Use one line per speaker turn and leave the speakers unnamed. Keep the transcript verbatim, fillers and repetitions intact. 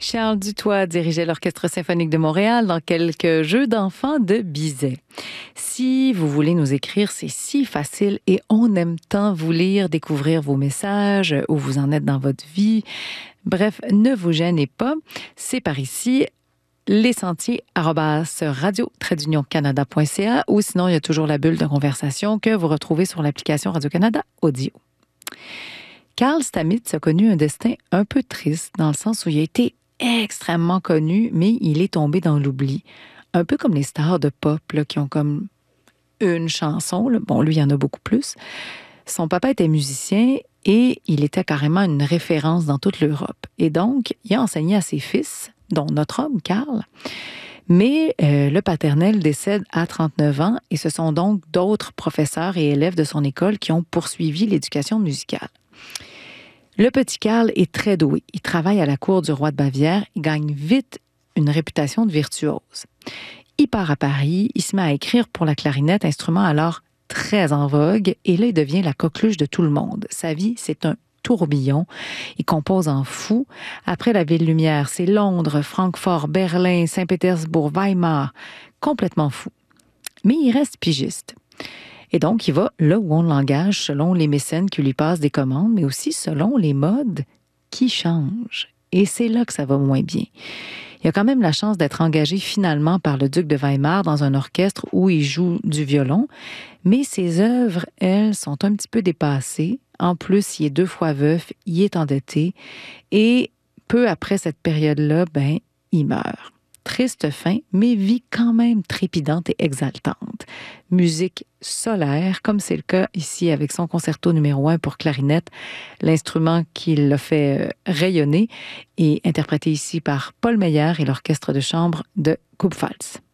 Charles Dutoit dirigeait l'Orchestre symphonique de Montréal dans quelques jeux d'enfants de Bizet. Si vous voulez nous écrire, c'est si facile et on aime tant vous lire, découvrir vos messages, où vous en êtes dans votre vie. Bref, ne vous gênez pas, c'est par ici. Les sentiers arobase radio trait canada point c a ou sinon il y a toujours la bulle de conversation que vous retrouvez sur l'application Radio-Canada Audio. Carl Stamitz a connu un destin un peu triste dans le sens où il a été extrêmement connu, mais il est tombé dans l'oubli. Un peu comme les stars de pop là, qui ont comme une chanson. Là. Bon, lui, il y en a beaucoup plus. Son papa était musicien et il était carrément une référence dans toute l'Europe. Et donc, il a enseigné à ses fils, dont notre homme, Carl. Mais euh, le paternel décède à trente-neuf ans et ce sont donc d'autres professeurs et élèves de son école qui ont poursuivi l'éducation musicale. Le petit Carl est très doué. Il travaille à la cour du roi de Bavière. Il gagne vite une réputation de virtuose. Il part à Paris. Il se met à écrire pour la clarinette, instrument alors très en vogue. Et là, il devient la coqueluche de tout le monde. Sa vie, c'est un tourbillon. Il compose en fou. Après la Ville Lumière, c'est Londres, Francfort, Berlin, Saint-Pétersbourg, Weimar. Complètement fou. Mais il reste pigiste. Et donc, il va là où on l'engage selon les mécènes qui lui passent des commandes, mais aussi selon les modes qui changent. Et c'est là que ça va moins bien. Il a quand même la chance d'être engagé finalement par le duc de Weimar dans un orchestre où il joue du violon, mais ses œuvres, elles, sont un petit peu dépassées. En plus, il est deux fois veuf, il est endetté, et peu après cette période-là, ben, il meurt. Triste fin, mais vie quand même trépidante et exaltante. Musique solaire, comme c'est le cas ici avec son concerto numéro un pour clarinette, l'instrument qui l'a fait rayonner, et interprété ici par Paul Meyer et l'orchestre de chambre de Kupfalz.